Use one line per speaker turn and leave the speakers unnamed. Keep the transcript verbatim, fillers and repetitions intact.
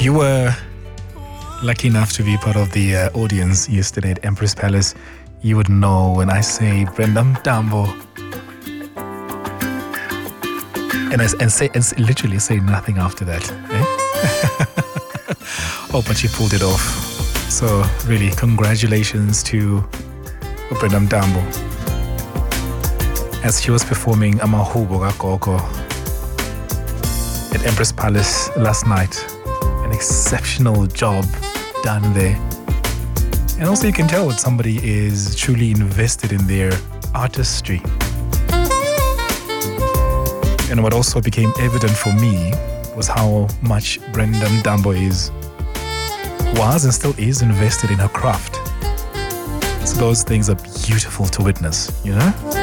If you were lucky enough to be part of the uh, audience yesterday at Empress Palace, you would know when I say Brenda Mtambo and, I, and say and literally say nothing after that. Eh? Oh, but she pulled it off. So really, congratulations to Brenda Mtambo as she was performing Amahubo Kakoko at Empress Palace last night. An exceptional job done there. And also you can tell when somebody is truly invested in their artistry. And what also became evident for me was how much Brenda Mtambo is, was and still is invested in her craft. So those things are beautiful to witness, you know?